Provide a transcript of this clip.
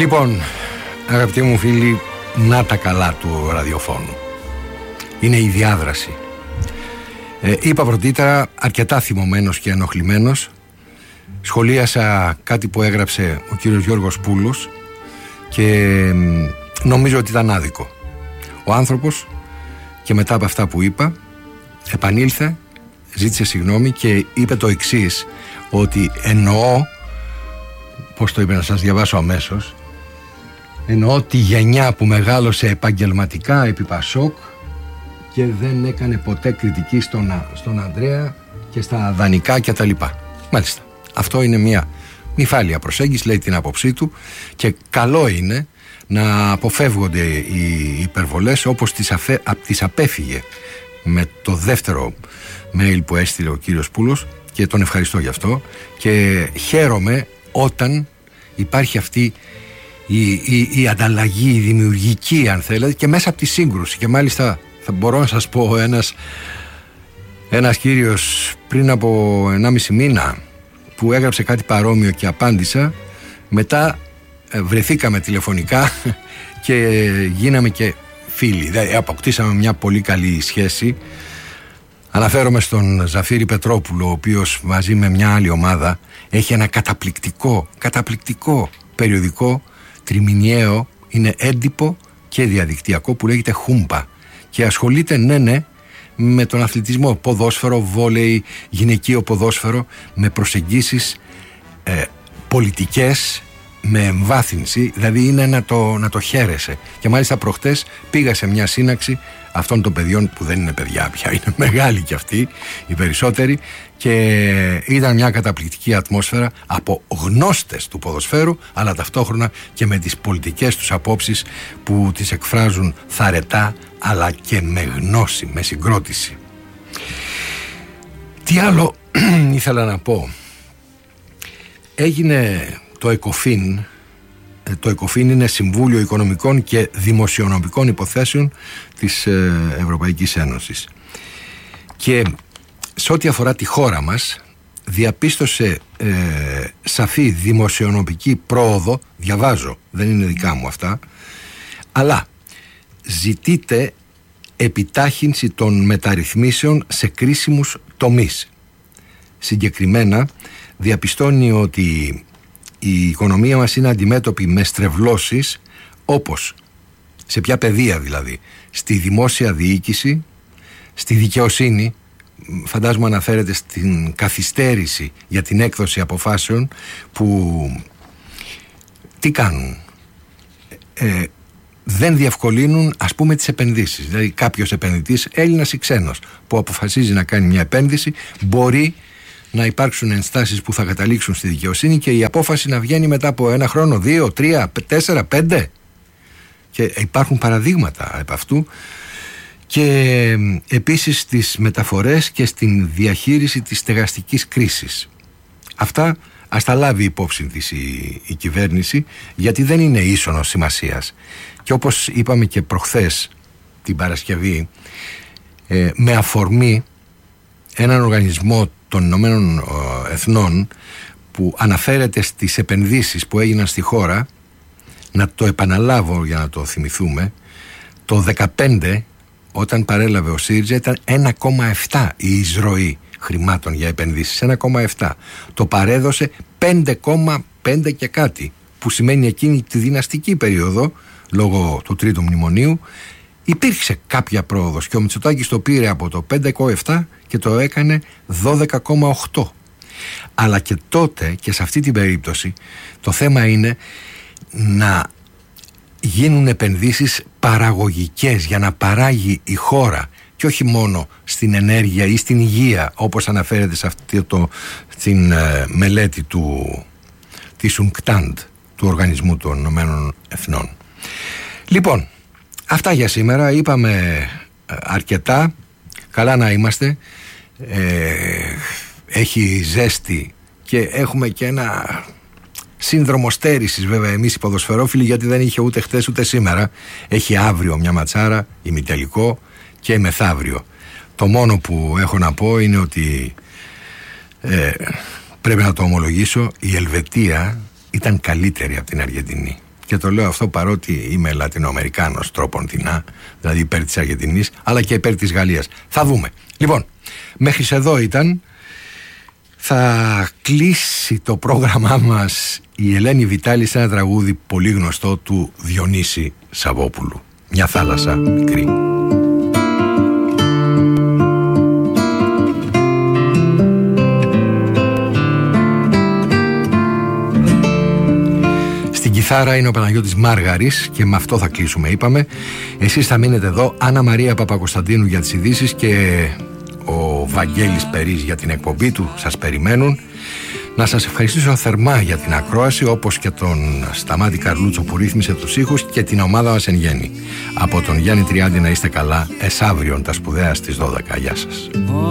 Λοιπόν, αγαπητοί μου φίλοι, να τα καλά του ραδιοφώνου. Είναι η διάδραση. Είπα πρωτήτερα, αρκετά θυμωμένος και ενοχλημένος, σχολίασα κάτι που έγραψε ο κύριος Γιώργος Πούλος και νομίζω ότι ήταν άδικο. Ο άνθρωπος, και μετά από αυτά που είπα, επανήλθε, ζήτησε συγγνώμη και είπε το εξής, ότι εννοώ, πώς το είπε να σας διαβάσω αμέσως, εννοώ τη γενιά που μεγάλωσε επαγγελματικά επί Πασόκ και δεν έκανε ποτέ κριτική στον Ανδρέα και στα δανεικά και τα λοιπά. Μάλιστα, αυτό είναι μια νυφάλια προσέγγιση, λέει την άποψή του, και καλό είναι να αποφεύγονται οι υπερβολές, όπως τις απέφυγε με το δεύτερο mail που έστειλε ο κύριος Πούλος, και τον ευχαριστώ γι' αυτό, και χαίρομαι όταν υπάρχει αυτή η ανταλλαγή, η δημιουργική, αν θέλετε, και μέσα από τη σύγκρουση. Και μάλιστα θα μπορώ να σας πω, ένας κύριος πριν από 1,5 μήνα που έγραψε κάτι παρόμοιο και απάντησα, μετά βρεθήκαμε τηλεφωνικά και γίναμε και φίλοι, αποκτήσαμε μια πολύ καλή σχέση. Αναφέρομαι στον Ζαφύρη Πετρόπουλο, ο οποίος μαζί με μια άλλη ομάδα έχει ένα καταπληκτικό περιοδικό τριμηνιαίο, είναι έντυπο και διαδικτυακό, που λέγεται Χούμπα, και ασχολείται με τον αθλητισμό, ποδόσφαιρο, βόλεϊ, γυναικείο ποδόσφαιρο, με προσεγγίσεις πολιτικές, με εμβάθυνση, δηλαδή είναι να το χαίρεσαι. Και μάλιστα προχτές πήγα σε μια σύναξη αυτών των παιδιών, που δεν είναι παιδιά πια, είναι μεγάλοι κι αυτοί οι περισσότεροι, και ήταν μια καταπληκτική ατμόσφαιρα από γνώστες του ποδοσφαίρου, αλλά ταυτόχρονα και με τις πολιτικές τους απόψεις που τις εκφράζουν θαρετά, αλλά και με γνώση, με συγκρότηση. Τι άλλο ήθελα να πω. Έγινε το ΕΚΟΦΗΝ. Το ΕΚΟΦΗΝ είναι Συμβούλιο Οικονομικών και Δημοσιονομικών Υποθέσεων της Ευρωπαϊκής Ένωσης, και σε ό,τι αφορά τη χώρα μας διαπίστωσε σαφή δημοσιονομική πρόοδο. Διαβάζω, δεν είναι δικά μου αυτά, αλλά ζητείται επιτάχυνση των μεταρρυθμίσεων σε κρίσιμους τομείς. Συγκεκριμένα διαπιστώνει ότι η οικονομία μας είναι αντιμέτωπη με στρεβλώσεις, όπως σε ποια πεδία, δηλαδή στη δημόσια διοίκηση, στη δικαιοσύνη. Φαντάζομαι αναφέρεται στην καθυστέρηση για την έκδοση αποφάσεων που τι κάνουν, δεν διευκολύνουν, ας πούμε, τις επενδύσεις. Δηλαδή κάποιος επενδυτής, Έλληνας ή ξένος, που αποφασίζει να κάνει μια επένδυση, μπορεί να υπάρξουν ενστάσεις που θα καταλήξουν στη δικαιοσύνη και η απόφαση να βγαίνει μετά από 1 χρόνο, 2, 3, 4, 5. Και υπάρχουν παραδείγματα από αυτού. Και επίσης στις μεταφορές και στην διαχείριση της στεγαστικής κρίσης. Αυτά ας τα λάβει υπόψη της η κυβέρνηση, γιατί δεν είναι ίσονος σημασίας. Και όπως είπαμε και προχθές την Παρασκευή, με αφορμή έναν οργανισμό των Ηνωμένων Εθνών που αναφέρεται στις επενδύσεις που έγιναν στη χώρα, να το επαναλάβω για να το θυμηθούμε, το 2015, όταν παρέλαβε ο ΣΥΡΙΖΑ, ήταν 1,7 η εισρωή χρημάτων για επενδύσεις, 1,7. Το παρέδωσε 5,5 και κάτι, που σημαίνει εκείνη τη δυναστική περίοδο, λόγω του τρίτου μνημονίου, υπήρξε κάποια πρόοδος και ο Μητσοτάκης το πήρε από το 5,7 και το έκανε 12,8. Αλλά και τότε και σε αυτή την περίπτωση το θέμα είναι να γίνουν επενδύσεις παραγωγικές, για να παράγει η χώρα, και όχι μόνο στην ενέργεια ή στην υγεία, όπως αναφέρεται σε στην μελέτη της UNCTAD, του Οργανισμού των Ηνωμένων Εθνών. Λοιπόν, αυτά για σήμερα. Είπαμε αρκετά. Καλά να είμαστε. Έχει ζέστη και έχουμε και ένα σύνδρομο στέρησης, βέβαια, εμείς οι ποδοσφαιρόφιλοι, γιατί δεν είχε ούτε χτες ούτε σήμερα. Έχει αύριο μια ματσάρα, ημιτελικό, και μεθαύριο. Το μόνο που έχω να πω είναι ότι πρέπει να το ομολογήσω, η Ελβετία ήταν καλύτερη από την Αργεντινή. και το λέω αυτό παρότι είμαι Λατινοαμερικάνος τρόπον δεινά, δηλαδή υπέρ της Αργεντινής, αλλά και υπέρ της Γαλλίας. Θα δούμε. Λοιπόν, μέχρι εδώ ήταν. Θα κλείσει το πρόγραμμά μας η Ελένη Βιτάλη σε ένα τραγούδι πολύ γνωστό του Διονύση Σαββόπουλου. Μια θάλασσα μικρή. Στην κιθάρα είναι ο Παναγιώτης Μάργαρης και με αυτό θα κλείσουμε, είπαμε. Εσείς θα μείνετε εδώ, Άννα Μαρία Παπακοσταντίνου για τις ειδήσεις και ο Βαγγέλης Περής για την εκπομπή του σας περιμένουν. Να σας ευχαριστήσω θερμά για την ακρόαση, όπως και τον Σταμάτη Καρλούτσο που ρύθμισε τους ήχους και την ομάδα μας εν γέννη. Από τον Γιάννη Τριάντη να είστε καλά, εσάβριον τα σπουδαία στις 12. Γεια σας.